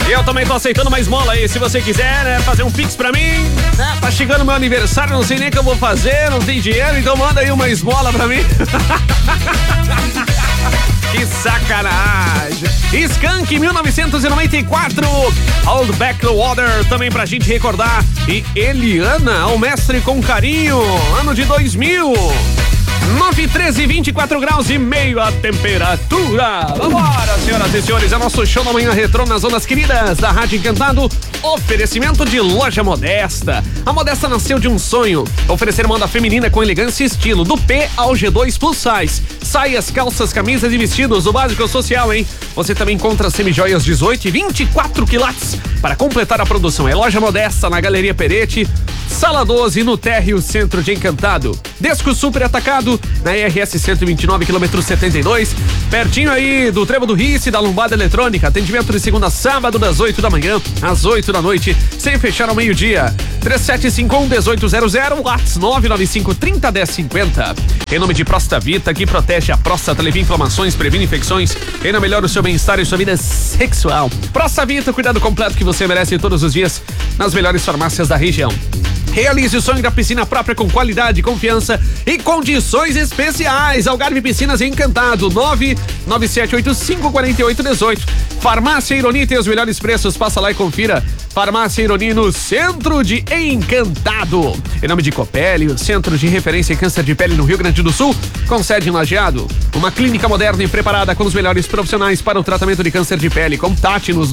Eu também tô aceitando uma esmola aí, se você quiser, né, fazer um pix pra mim, né, tá chegando meu aniversário, não sei nem o que eu vou fazer, não tem dinheiro, então manda aí uma esmola pra mim. Que sacanagem. Skank 1994, Old Backwater, também pra gente recordar. E Eliana, o mestre com carinho, ano de 2000. 9:13, 24 graus e meio a temperatura. Vambora, senhoras e senhores, é nosso show da manhã retrô nas zonas queridas da Rádio Encantado. Oferecimento de Loja Modesta. A Modesta nasceu de um sonho: oferecer moda feminina com elegância e estilo, do P ao G2 Plus Size. Saias, calças, camisas e vestidos, do básico ao social, hein? Você também encontra semijoias 18 e 24 quilates. Para completar a produção, é Loja Modesta na Galeria Peretti, Sala 12, no térreo centro de Encantado. Desco Super Atacado, na RS 129, quilômetro 72, pertinho aí do Trevo do Rice, da Lombada Eletrônica. Atendimento de segunda a sábado, das 8 da manhã às 8 da noite, sem fechar ao meio-dia. 3751-1800, WhatsApp 995-30-1050. Em nome de Prostavita, que protege a próstata, alivia inflamações, previne infecções, ainda melhora o seu bem-estar e sua vida sexual. Prostavita, cuidado completo que você merece todos os dias nas melhores farmácias da região. Realize o sonho da piscina própria com qualidade, confiança e condições especiais. Algarve Piscinas Encantado, 997854818. Farmácia Ironi tem os melhores preços, passa lá e confira. Farmácia Ironi no centro de Encantado. Em nome de Copeli, o centro de referência em câncer de pele no Rio Grande do Sul, com sede em Lajeado. Uma clínica moderna e preparada com os melhores profissionais para o tratamento de câncer de pele. Contate-nos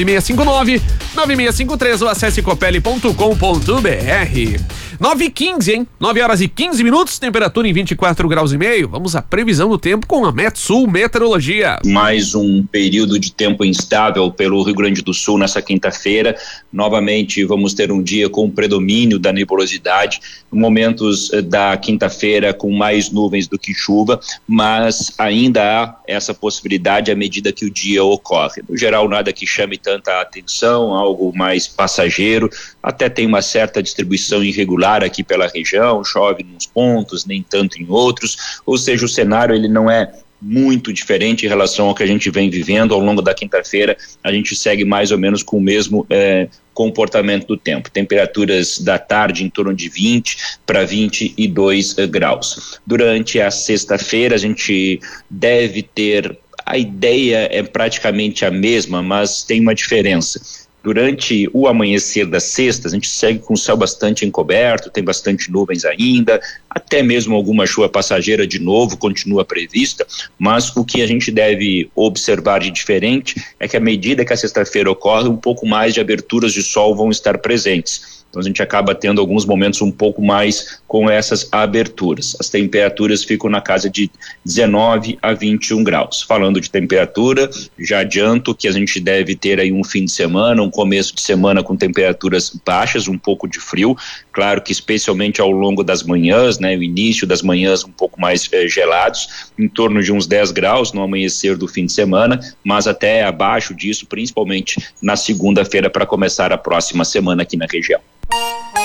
99659-9653 ou acesse copeli.com.br. 9h15, hein? 9h15, temperatura em 24 graus e meio. Vamos à previsão do tempo com a Metsul Meteorologia. Mais um período de tempo instável pelo Rio Grande do Sul nessa quinta-feira. Novamente vamos ter um dia com predomínio da nebulosidade, momentos da quinta-feira com mais nuvens do que chuva, mas ainda há essa possibilidade à medida que o dia ocorre. No geral, nada que chame tanta atenção, algo mais passageiro, até tem uma certa distribuição irregular aqui pela região, chove em uns pontos, nem tanto em outros, ou seja, o cenário ele não é muito diferente em relação ao que a gente vem vivendo ao longo da quinta-feira. A gente segue mais ou menos com o mesmo comportamento do tempo. Temperaturas da tarde em torno de 20 para 22 graus. Durante a sexta-feira a gente deve ter, a ideia é praticamente a mesma, mas tem uma diferença. Durante o amanhecer da sexta, a gente segue com o céu bastante encoberto, tem bastante nuvens ainda, até mesmo alguma chuva passageira de novo continua prevista, mas o que a gente deve observar de diferente é que à medida que a sexta-feira ocorre, um pouco mais de aberturas de sol vão estar presentes. Então a gente acaba tendo alguns momentos um pouco mais com essas aberturas. As temperaturas ficam na casa de 19 a 21 graus. Falando de temperatura, já adianto que a gente deve ter aí um fim de semana, um começo de semana com temperaturas baixas, um pouco de frio. Claro que especialmente ao longo das manhãs, né, o início das manhãs um pouco mais gelados, em torno de uns 10 graus no amanhecer do fim de semana, mas até abaixo disso, principalmente na segunda-feira para começar a próxima semana aqui na região.